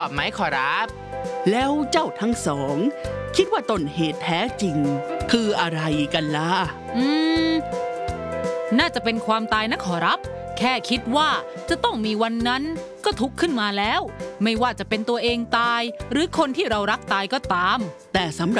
ไหมขอรับแล้วเจ้าทั้งสองคิดว่าต้นเหตุแท้จริงคืออะไรกันล่ะน่าจะเป็นความตายนะขอรับแค่คิดว่าจะต้องมีวันนั้นก็ทุกข์ขึ้นมาแล้วไม่ว่าจะเป็นตัวเองตายหรือคนที่เรารักตายก็ตามแต่สำหรับ